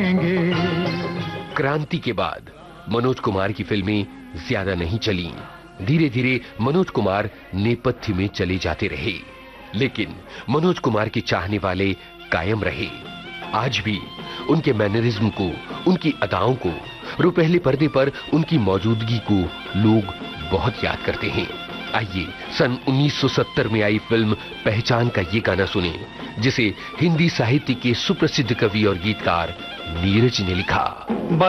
क्रांति के बाद मनोज कुमार की फिल्में ज्यादा नहीं चली। धीरे धीरे मनोज कुमार नेपथ्य में चले जाते रहे, लेकिन मनोज कुमार के चाहने वाले कायम रहे। आज भी उनके मैनरिज्म को, उनकी अदाओं को, रुपहले पर्दे पर उनकी मौजूदगी को लोग बहुत याद करते हैं। आइए सन 1970 में आई फिल्म पहचान का ये गाना सुने, जिसे हिंदी साहित्य के सुप्रसिद्ध कवि और गीतकार नीरज ने लिखा।